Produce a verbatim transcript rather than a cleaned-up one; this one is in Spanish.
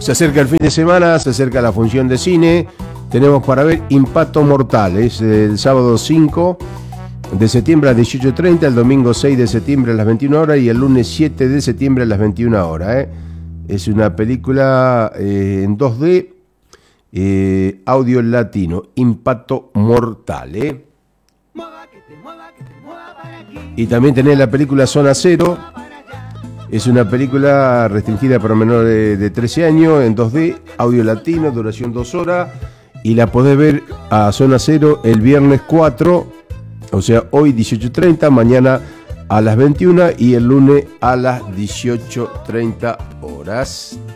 Se acerca el fin de semana, se acerca la función de cine. Tenemos para ver Impacto Mortal. Es el sábado cinco de septiembre a las dieciocho treinta, el domingo seis de septiembre a las veintiuna horas y el lunes siete de septiembre a las veintiuna horas. ¿eh? Es una película eh, en dos D, eh, audio latino, Impacto Mortal. ¿eh? Y también tenés la película Zona Cero. Es una película restringida para menores de, de trece años, en dos D, audio latino, duración dos horas. Y la podés ver a Zona Cero el viernes cuatro, o sea, hoy dieciocho treinta, mañana a las veintiuna y el lunes a las dieciocho treinta horas.